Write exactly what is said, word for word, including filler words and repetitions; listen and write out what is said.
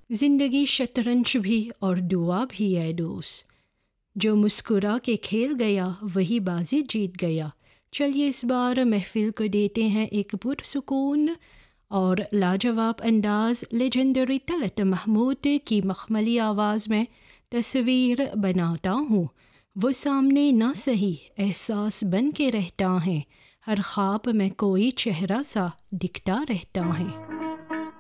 ज़िंदगी शतरंज भी और दुआ भी है दोस्त। जो मुस्कुरा के खेल गया वही बाजी जीत गया। चलिए इस बार महफिल को देते हैं एक पुरसुकून और लाजवाब अंदाज लेजेंडरी तलत महमूद की मखमली आवाज़ में तस्वीर बनाता हूँ। वो सामने ना सही एहसास बन के रहता है, हर ख्वाब में कोई चेहरा सा दिखता रहता है।